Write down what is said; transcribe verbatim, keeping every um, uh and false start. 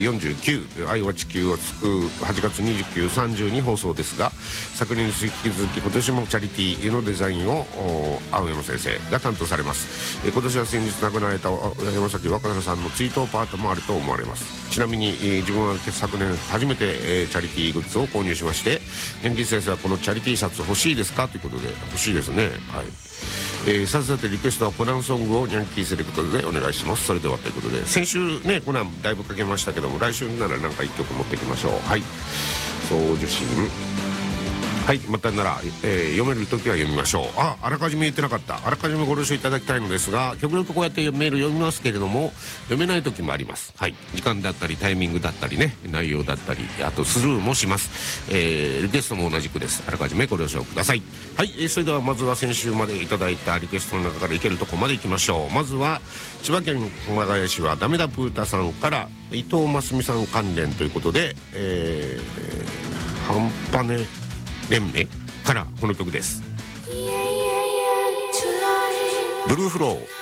よんじゅうきゅう愛は地球を救うはちがつにじゅうく、さんじゅうに放送ですが、昨年に引き続き今年もチャリティーのデザインを青山先生が担当されます。え今年は先日亡くなられた山崎若菜さんの追悼パートもあると思われます。ちなみに、えー、自分は昨年初めて、えー、チャリティーグッズを購入しまして、ヤンキー先生はこのチャリティーシャツ欲しいですかということで、欲しいですね。はい。えー、さてさてリクエストはコナンソングをニャンキーセレクトでお願いします。それではということで、先週ねコナンだいぶかけましたけども、来週ならなんかいっきょく持っていきましょう。はい、送受信、はい、またなら、えー、読めるときは読みましょう。あ、あらかじめ言ってなかった。あらかじめご了承いただきたいのですが、極力こうやってメール読みますけれども、読めないときもあります。はい、時間だったりタイミングだったりね、内容だったり、あとスルーもします。えー、リクエストも同じくです。あらかじめご了承ください。はい、えー、それではまずは先週までいただいたリクエストの中からいけるところまでいきましょう。まずは千葉県熊谷市はダメだプータさんから伊藤真澄さん関連ということで、えー、半端ね連盟からこの曲です。ブルーフロー。